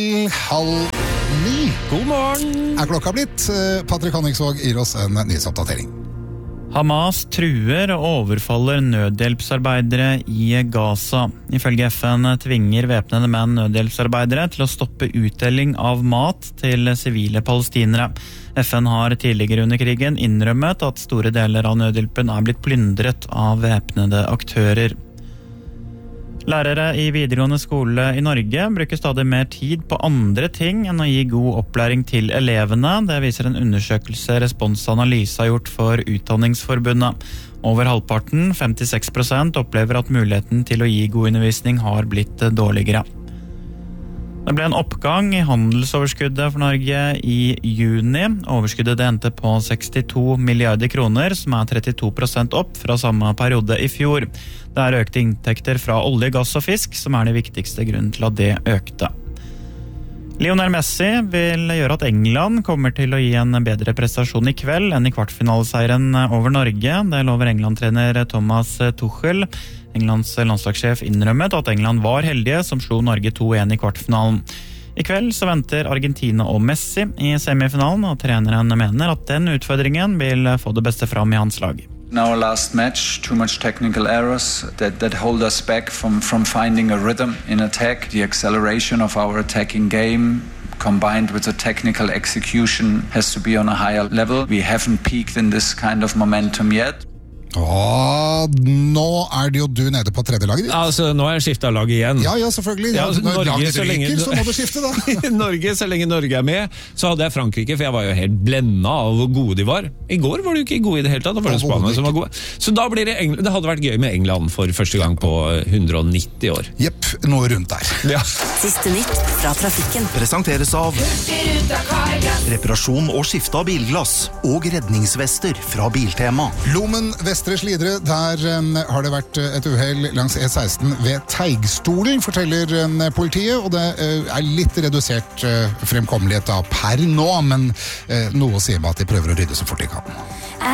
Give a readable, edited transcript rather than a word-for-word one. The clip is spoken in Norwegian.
8:30. God morgen! Er klokka blitt? Patrick Hanningsvåg gir oss en nyhetsoppdatering. Hamas truer og overfaller nødhjelpsarbeidere i Gaza. Ifølge FN tvinger væpnede menn nødhjelpsarbeidere til å stoppe utdeling av mat til sivile palestinere. FN har tidligere under krigen innrømmet at store deler av nødhjelpen er blitt plyndret av væpnede aktører. Lærere i videregående skole i Norge bruker stadig mer tid på andre ting enn å gi god opplæring til elevene. Det viser en undersøkelse Respons Analyse har gjort for Utdanningsforbundet. Over halvparten, 56%, opplever at muligheten til å gi god undervisning har blitt dårligere. Det ble en oppgang i handelsoverskuddet for Norge i juni. Overskuddet det endte på 62 milliarder kroner, som er 32% opp fra samme periode i fjor. Det er økte inntekter fra olje, gass og fisk, som er det viktigste grunnen til at det økte. Lionel Messi vil gjøre at England kommer til å gi en bedre prestasjon i kveld enn i kvartfinaleseieren over Norge. Det lover England-trener Thomas Tuchel. Englands landslagssjef innrømmet at England var heldige som slo Norge 2-1 i kvartfinalen. I kveld så venter Argentina og Messi i semifinalen, og treneren mener at den utfordringen vil få det beste fram i hans lag. In our last match, too much technical errors that hold us back from finding a rhythm in attack. The acceleration of our attacking game combined with the technical execution has to be on a higher level. We haven't peaked in this kind of momentum yet. Nå er det jo du nede på tredje laget ditt. Altså, nå er jeg skiftet lag igjen. Ja, selvfølgelig. Ja, altså, når Norge, laget så lenge, ryker, så må du skifte da. Norge, så lenge Norge er med, så hadde jeg Frankrike, for jeg var jo helt blendet av hvor gode de var. I går var de ikke gode i det hele tatt, da var det Spania som var gode. Så da blir det England. Det hadde vært gøy med England for første gang på 190 år. Jepp, noe rundt der. Ja. Siste nytt fra trafikken. Presenteres av reparasjon og skifte av bilglass og redningsvester fra Biltema. Lommen Vestre Slidre, der har det vært et uhell langs E16 ved Teigstolen, forteller politiet, og det er litt redusert fremkommelighet da per nå, men noe sier meg at de prøver å rydde så fort de kan.